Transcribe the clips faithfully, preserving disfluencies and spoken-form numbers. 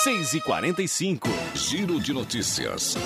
seis e quarenta e cinco. Giro de notícias.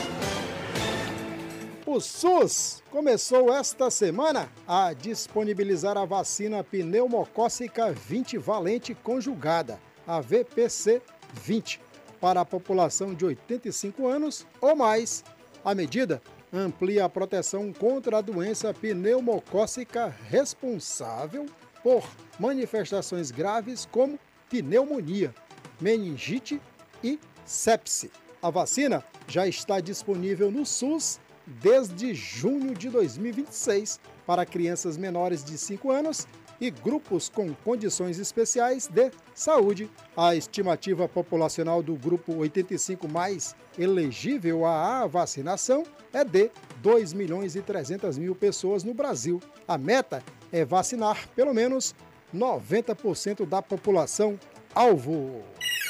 O SUS começou esta semana a disponibilizar a vacina pneumocócica vinte valente conjugada, a V P C vinte, para a população de oitenta e cinco anos ou mais. A medida amplia a proteção contra a doença pneumocócica responsável por manifestações graves como pneumonia, meningite e sepse. A vacina já está disponível no SUS desde junho de dois mil e vinte e seis para crianças menores de cinco anos e grupos com condições especiais de saúde. A estimativa populacional do grupo oitenta e cinco mais elegível à vacinação é de dois milhões e trezentas mil pessoas no Brasil. A meta é vacinar pelo menos noventa por cento da população alvo.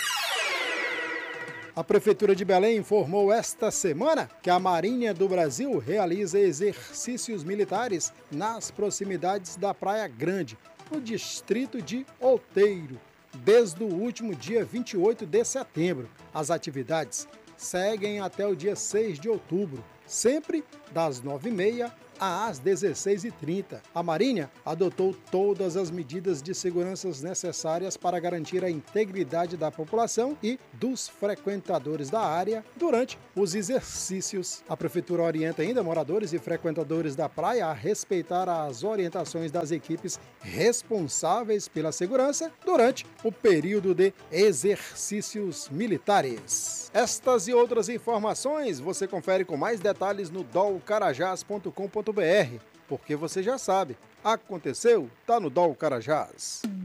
A Prefeitura de Belém informou esta semana que a Marinha do Brasil realiza exercícios militares nas proximidades da Praia Grande, no distrito de Outeiro, desde o último dia vinte e oito de setembro. As atividades seguem até o dia seis de outubro, sempre das nove e meia às dezesseis e trinta. A Marinha adotou todas as medidas de segurança necessárias para garantir a integridade da população e dos frequentadores da área durante os exercícios. A Prefeitura orienta ainda moradores e frequentadores da praia a respeitar as orientações das equipes responsáveis pela segurança durante o período de exercícios militares. Estas e outras informações você confere com mais detalhes no dol carajás ponto com ponto br, porque você já sabe, aconteceu, tá no Dol Carajás.